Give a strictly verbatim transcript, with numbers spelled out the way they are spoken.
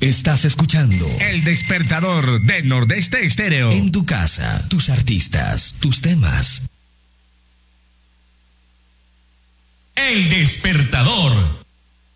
Estás escuchando El Despertador de Nordeste Estéreo. En tu casa, tus artistas, tus temas. El Despertador.